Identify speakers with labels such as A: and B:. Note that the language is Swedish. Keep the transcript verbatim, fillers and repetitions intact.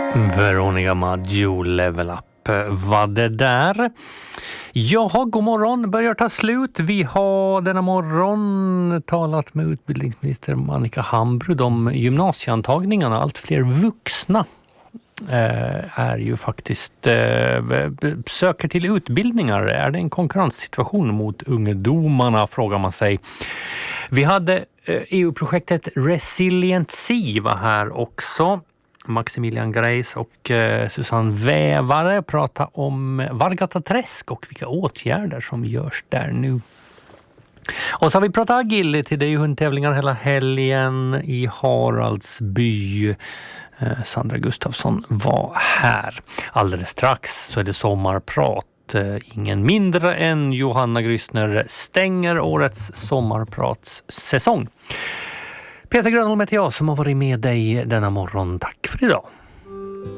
A: Veronica Maggio, Level Up var det där. Jaha, god morgon, börjar ta slut. Vi har denna morgon talat med utbildningsminister Monica Hambrud om gymnasieantagningarna. Allt fler vuxna eh, är ju faktiskt eh, söker till utbildningar. Är det en konkurrenssituation mot ungdomarna, frågar man sig. Vi hade eh, E U-projektet Resilient Sea var här också. Maximilian Greis och eh, Susanne Vävare pratar om Vargata-träsk och vilka åtgärder som görs där nu. Och så har vi pratat agility, det är ju hundtävlingar hela helgen i Haraldsby. Eh, Sandra Gustafsson var här. Alldeles strax så är det sommarprat. Eh, ingen mindre än Johanna Grissner stänger årets sommarpratssäsong. Peter Grönholm heter jag som har varit med dig denna morgon. Tack för idag.